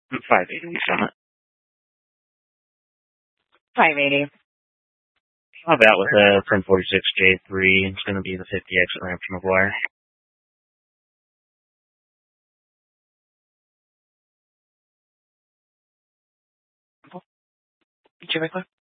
580 Summit. 580. How about with a 1046J3? It's going to be the 50 exit ramp to McGuire. Did you have a